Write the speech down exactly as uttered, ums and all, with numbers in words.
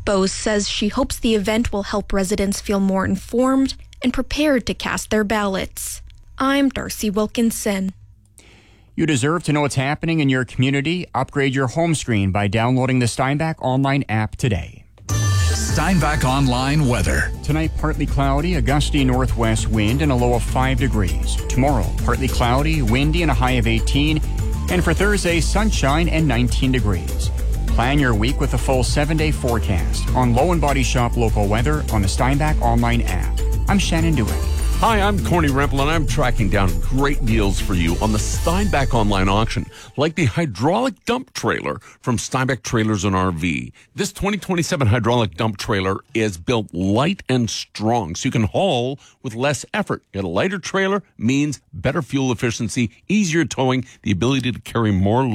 Bose says she hopes the event will help residents feel more informed and prepared to cast their ballots. I'm Darcy Wilkinson. You deserve to know what's happening in your community. Upgrade your home screen by downloading the Steinbach Online app today. Steinbach Online weather. Tonight, partly cloudy, a gusty northwest wind and a low of five degrees. Tomorrow, partly cloudy, windy and a high of eighteen. And for Thursday, sunshine and nineteen degrees. Plan your week with a full seven-day forecast on Low and Body Shop local weather on the Steinbach Online app. I'm Shannon Dewitt. Hi, I'm Corny Rempel, and I'm tracking down great deals for you on the Steinbach Online auction, like the hydraulic dump trailer from Steinbach Trailers and R V. This twenty twenty-seven hydraulic dump trailer is built light and strong, so you can haul with less effort. Get a lighter trailer means better fuel efficiency, easier towing, the ability to carry more